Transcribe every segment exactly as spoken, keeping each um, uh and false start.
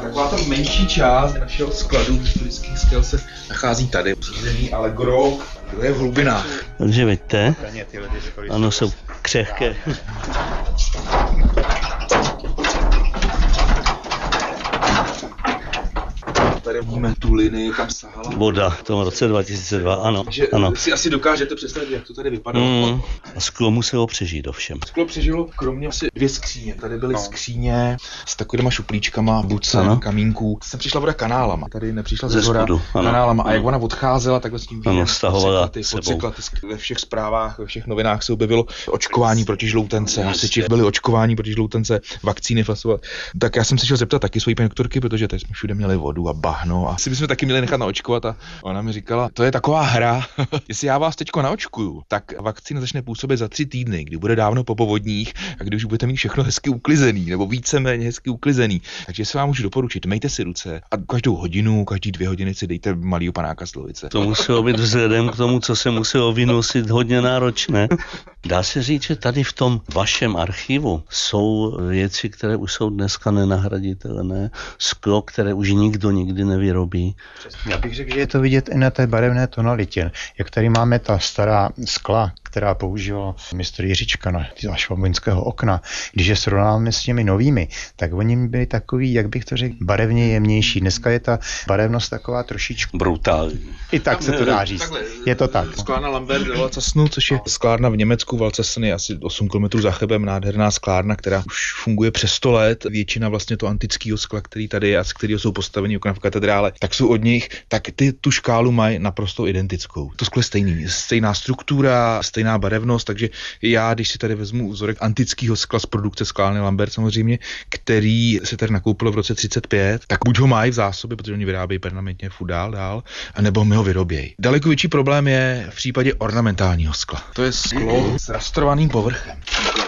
Taková ta menší část našeho skladu historických skel se nachází tady. Přízemí, ale gro, kdo je v hlubinách. Takže vidíte, ano, jsou křehké. Tady vidíme tu linii, kam sahala voda v tom roce dva tisíce dva, ano. Takže ano. si asi dokážete představit, jak to tady vypadalo. Mm, a sklo muselo přežít ovšem. Sklo přežilo kromě asi dvě skříně. Tady byly no. skříně s takovýma šuplíčkama, bucem, kamínků. Sem přišla voda kanálama. Tady nepřišla ze zhora kanálama. A jak ona odcházela, takhle s tím vínem stahovala sebou. Ve všech zprávách, ve všech novinách se objevilo očkování proti žloutence. Hasiči byli očkování proti žloutence, vakcíny fasovat. Tak já jsem se chtěl zeptat taky svojí paní doktorky, protože tady jsme všude měli vodu a bahno. A si bychom taky měli nechat naočkovat a ona mi říkala, to je taková hra, jestli já vás teďko naočkuju, tak vakcína začne působit za tři týdny, kdy bude dávno po povodních a když už budete mít všechno hezky uklizený, nebo víceméně hezky uklizený. Takže se vám můžu doporučit, mejte si ruce a každou hodinu, každý dvě hodiny si dejte malýho panáka slivovice. To muselo být vzhledem k tomu, co se muselo vynosit, hodně náročné. Dá se říct, že tady v tom vašem archivu jsou věci, které už jsou dneska nenahraditelné, sklo, které už nikdo nikdy nevyrobí. Já bych řekl, že je to vidět i na té barevné tonalitě. Jak tady máme ta stará skla, která používal mistr Jiříčka na švabinského okna, když je srovnáme s těmi novými, tak oni byli takový, jak bych to řekl, barevně jemnější. Dneska je ta barevnost taková trošičku brutální. I tak se to dá říct. Takhle, je to tak. Sklárna Lambert do Valcasnu, což je sklárna v Německu, Valcasn je asi osm kilometrů za Chebem, nádherná sklárna, která už funguje přes sto let. Většina vlastně to antického skla, který tady je a z kterého jsou postaveni okna v katedrále, tak jsou od nich, tak ty tu škálu mají naprosto identickou. To sklo je stejný, stejná struktura, stejná barevnost, takže já, když si tady vezmu vzorek antického skla z produkce sklárny Lambert samozřejmě, který se tady nakoupilo v roce třicet pět, tak buď ho mají v zásobě, protože oni vyrábějí permanentně furt dál, dál, anebo mi ho vyrobějí. Daleko větší problém je v případě ornamentálního skla. To je sklo s rastrovaným povrchem.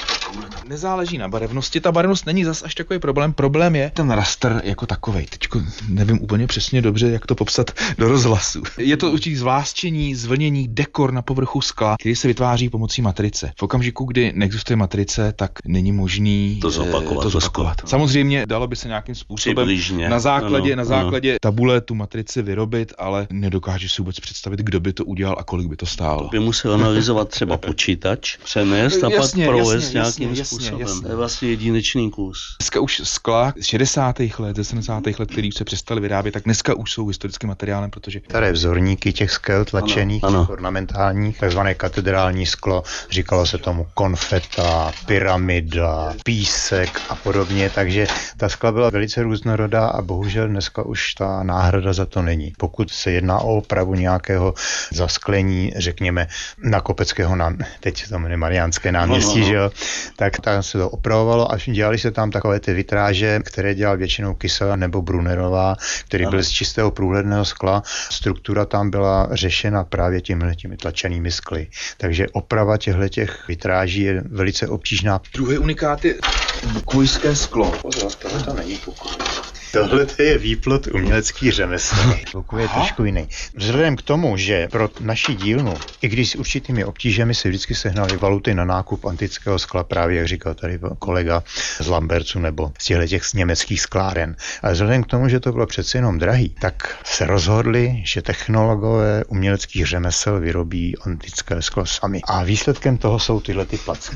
Nezáleží na barevnosti, ta barevnost není zas až takový problém, problém je ten rastr jako takovej. Teďko nevím úplně přesně dobře, jak to popsat do rozhlasu. Je to určitý zvláštění, zvlnění, dekor na povrchu skla, který se vytváří pomocí matrice. V okamžiku, kdy neexistuje matrice, tak není možný to zopakovat. To zopakovat. Samozřejmě dalo by se nějakým způsobem Přibližně. na základě, ano, na základě ano. tabule tu matrici vyrobit, ale nedokážu si vůbec představit, kdo by to udělal a kolik by to stálo. To by musel analyzovat třeba počítač, přenést a pak provést nějakým jasně, způsobem. Jasně. To je vlastně jedinečný kus. Dneska už skla z šedesátých let, ze sedmdesátých let, který se přestali vyrábět, tak dneska už jsou historickým materiálem, protože staré vzorníky těch skel tlačených, ano, ano. ornamentálních, takzvané katedrální sklo, říkalo se tomu konfeta, pyramida, písek a podobně, takže ta skla byla velice různorodá a bohužel dneska už ta náhrada za to není. Pokud se jedná o opravu nějakého zasklení, řekněme, na Kopeckého, na, teď to jmenuje Mariánské náměstí, no, no, no. že jo, tak tam se to opravovalo a dělali se tam takové ty vitráže, které dělal většinou Kysela nebo Brunnerová, který byl z čistého průhledného skla. Struktura tam byla řešena právě těmi, těmi tlačenými skly. Takže oprava těchto těch vitráží je velice obtížná. Druhý unikát je bukujské sklo. Pozor, tohle to není bukuj. Tohle je výplod umělecký řemesel. Bukuj je trošku jiný. Vzhledem k tomu, že pro naši dílnu, i když s určitými obtížemi se vždycky sehnali valuty na nákup antického skla, právě jak říkal tady kolega z Lambercu nebo z těchto těch německých skláren. Ale vzhledem k tomu, že to bylo přece jenom drahý, tak se rozhodli, že technologové uměleckých řemesel vyrobí antické sklo sami. A výsledkem toho jsou tyhle ty placky.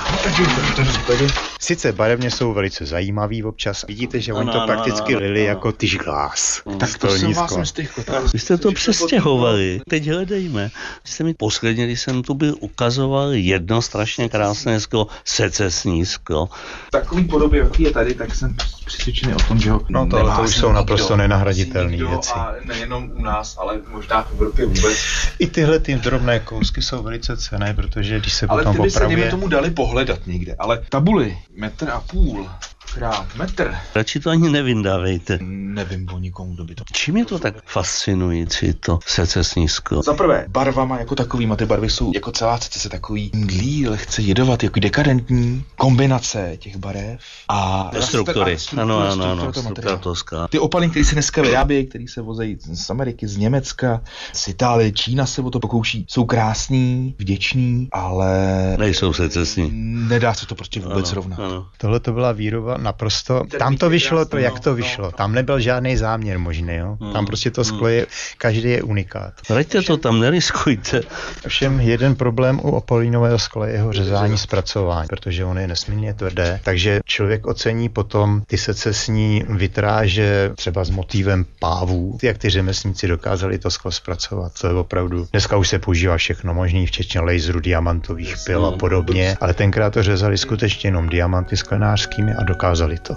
Sice barevně jsou velice zajímavý občas. Vidíte, že oni to prakticky lili jako tyžglás. No, tak to jsem vás mistýchko. Vy jste to přestěhovali. Teď hledejme. Jste mi posledně, když jsem tu byl, ukazoval jedno strašně krásné sklo, secesní sklo. Takový podobě, jaký je tady, tak jsem přesvědčený o tom, že ho no to, ale to už jsou naprosto nenahraditelné věci. A nejenom u nás, ale možná v Evropě vůbec. I tyhle ty drobné kousky jsou velice cenné, protože když se ale potom opravuje... Ale ty by opravuje... se tomu dali pohledat někde, ale tabuly, metr a půl, krát metr. Radši to ani nevindávejte. Nevím o nikom, kdo by to... Čím je to tak fascinující, to secesní sklo? Za prvé, barvama jako takovýma, ty barvy jsou jako celá secese takový mdlý, lehce jedovat, jako dekadentní kombinace těch barev a... Struktury. Ano, ano, ano, struktura toho skla. Ty opaly, které se dneska vyrábějí, které se vozejí z Ameriky, z Německa, z Itálie, Čína se o to pokouší, jsou krásný, vděčný, ale... Nejsou secesní. Nedá se to prostě vůbec ano, rovnat. Ano. Tohle to byla výroba naprosto, tam to vyšlo to, jak to vyšlo. Tam nebyl žádný záměr možný, jo. Tam prostě to sklo je, každý je unikát. Raďte to tam, neriskujte. Všem jeden problém u opolínového skla je jeho řezání, zpracování, protože on je nesmírně tvrdé, takže člověk ocení potom ty secesní vitráže třeba s motivem pávů, jak ty řemeslníci dokázali to sklo zpracovat. To je opravdu, dneska už se používá všechno možný, včetně laserů, diamantových pil a podobně, ale tenkrát to řezali skutečně jenom diamanty sklenářskými a dokázali to.